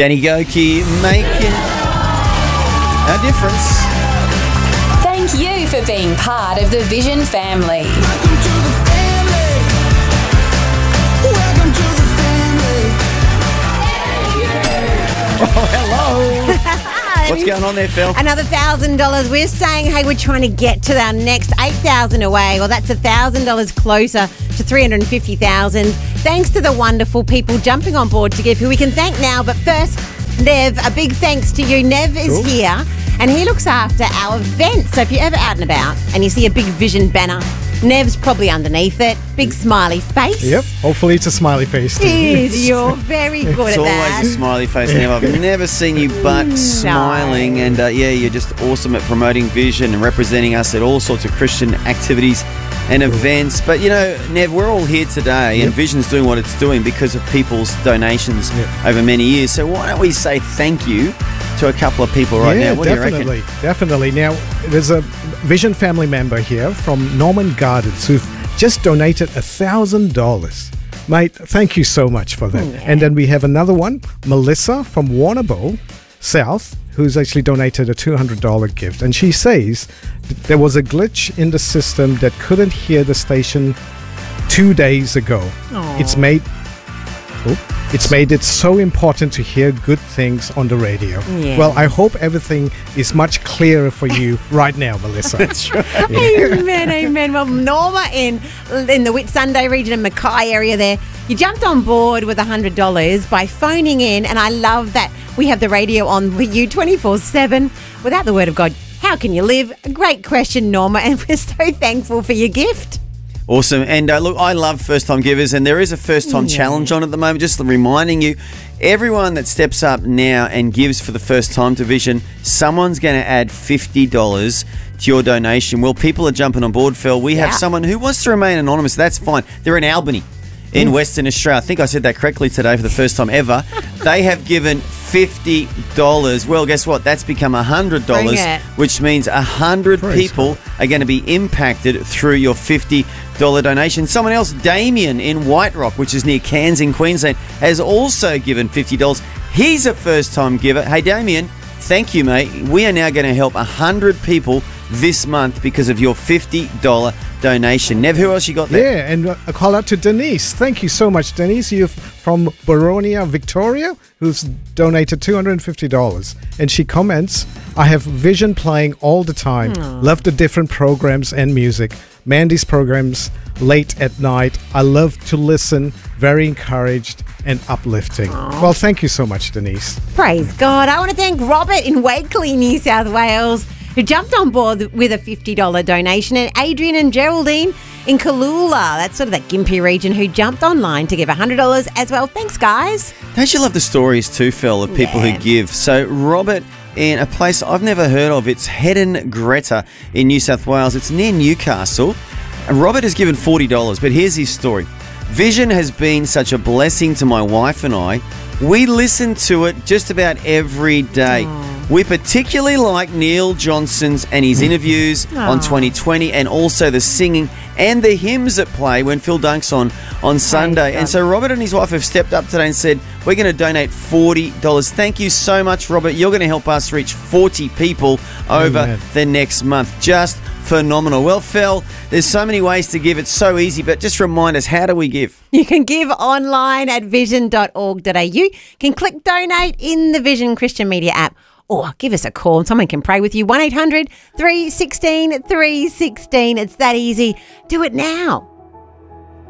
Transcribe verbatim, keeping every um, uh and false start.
Danny Goki making a difference. Thank you for being part of the Vision family. Welcome to the family. Welcome to the family. Oh, hello. What's going on there, Phil? Another one thousand dollars. We're saying, hey, we're trying to get to our next eight thousand dollars away. Well, that's one thousand dollars closer to three hundred fifty thousand dollars. Thanks to the wonderful people jumping on board to give, who we can thank now. But first, Nev, a big thanks to you. Nev is Cool. here, and he looks after our events. So if you're ever out and about and you see a big Vision banner, Nev's probably underneath it. Big smiley face. Yep. Hopefully it's a smiley face. too. Is you're very good It's at always that. a smiley face, Nev. I've never seen you but smiling. And uh, yeah, you're just awesome at promoting Vision and representing us at all sorts of Christian activities and events. But, you know, Nev, we're all here today and Yep. Vision's doing what it's doing because of people's donations Yep. over many years. So why don't we say thank you to a couple of people right yeah, now? What do you reckon? definitely, definitely. Now, there's a Vision family member here from Norman Gardens who've just donated a thousand dollars. Mate, thank you so much for that. Yeah. And then we have another one, Melissa from Warrnambool South, who's actually donated a two hundred dollars gift. And she says th- there was a glitch in the system that couldn't hear the station two days ago. It's made oh, it's made it so important to hear good things on the radio. Yeah. Well, I hope everything is much clearer for you right now, Melissa. That's right. Amen, amen. Well, Norma in in the Whitsunday region and Mackay area there, you jumped on board with one hundred dollars by phoning in, and I love that we have the radio on with you twenty-four seven. Without the Word of God, how can you live? A great question, Norma, and we're so thankful for your gift. Awesome. And uh, look, I love first-time givers, and there is a first-time Yeah. challenge on at the moment. Just reminding you, everyone that steps up now and gives for the first time to Vision, someone's going to add fifty dollars to your donation. Well, people are jumping on board, Phil. We have Yeah. someone who wants to remain anonymous. That's fine. They're in Albany, in Western Australia. I think I said that correctly today for the first time ever. They have given fifty dollars. Well, guess what? That's become one hundred dollars, Bring it. which means one hundred Praise people are going to be impacted through your fifty dollars donation. Someone else, Damien in White Rock, which is near Cairns in Queensland, has also given fifty dollars. He's a first-time giver. Hey, Damien, thank you, mate. We are now going to help one hundred people this month because of your fifty dollars donation. Nev, who else you got there? Yeah, and a call out to Denise. Thank you so much, Denise. You're from Boronia, Victoria, who's donated two hundred fifty dollars. And she comments, I have Vision playing all the time. Love the different programs and music. Mandy's programs late at night. I love to listen. Very encouraged and uplifting. Well, thank you so much, Denise. Praise God. I want to thank Robert in Wakeley, New South Wales, who jumped on board with a fifty dollars donation, and Adrian and Geraldine in Kalula, that's sort of that Gympie region, who jumped online to give one hundred dollars as well. Thanks, guys. Don't you love the stories too, Phil, of people Yeah. who give? So Robert in a place I've never heard of, it's Hedden Greta in New South Wales. It's near Newcastle. And Robert has given forty dollars, but here's his story. Vision has been such a blessing to my wife and I. We listen to it just about every day. We particularly like Neil Johnson's and his interviews on twenty twenty, and also the singing and the hymns that play when Phil Dunk's on on Sunday. And so Robert and his wife have stepped up today and said, we're going to donate forty dollars. Thank you so much, Robert. You're going to help us reach forty people over Amen. the next month. Just phenomenal. Well, Phil, there's so many ways to give. It's so easy, but just remind us, how do we give? You can give online at vision dot org dot a u. You can click donate in the Vision Christian Media app, or give us a call and someone can pray with you. one eight hundred three one six three one six. It's that easy. Do it now.